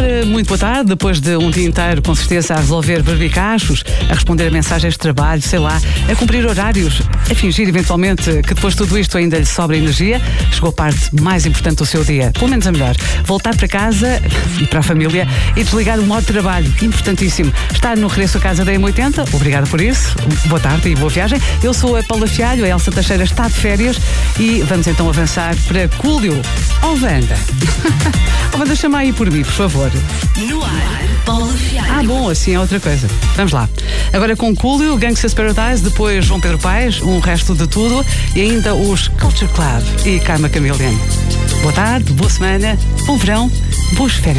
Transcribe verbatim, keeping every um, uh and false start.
Uh, muito boa tarde. Depois de um dia inteiro, com certeza, a resolver barbicachos, a responder a mensagens de trabalho, sei lá, a cumprir horários, a fingir eventualmente que depois de tudo isto ainda lhe sobra energia, chegou a parte mais importante do seu dia, pelo menos a melhor. Voltar para casa e para a família e desligar o modo de trabalho, importantíssimo. Estar no regresso a casa da M oitenta, obrigado por isso. Boa tarde e boa viagem. Eu sou a Paula Fialho, a Elsa Teixeira está de férias e vamos então avançar para Cúlio. Oh, Wanda. Oh, Wanda, chama aí por mim, por favor. No ar, Paula Fialho. Ah, bom, assim é outra coisa. Vamos lá. Agora com Cúlio, Gangsta's Paradise, depois João Pedro Paes, um resto de tudo e ainda os Culture Club e Karma Chameleon. Boa tarde, boa semana, bom verão, boas férias.